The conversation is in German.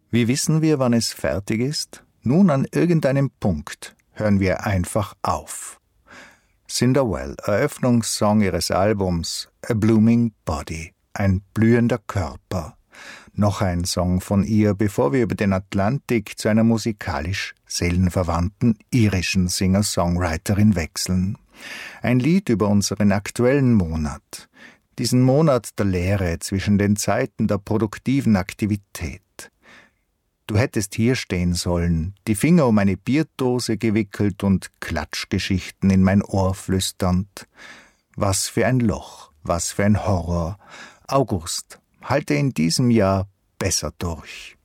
Wie wissen wir, wann es fertig ist? Nun, an irgendeinem Punkt hören wir einfach auf. Cinderwell, Eröffnungssong ihres Albums A Blooming Body, ein blühender Körper. Noch ein Song von ihr, bevor wir über den Atlantik zu einer musikalisch seelenverwandten irischen Singer-Songwriterin wechseln. Ein Lied über unseren aktuellen Monat. Diesen Monat der Leere zwischen den Zeiten der produktiven Aktivität. Du hättest hier stehen sollen, die Finger um eine Bierdose gewickelt und Klatschgeschichten in mein Ohr flüsternd. Was für ein Loch, was für ein Horror. August, halte in diesem Jahr besser durch.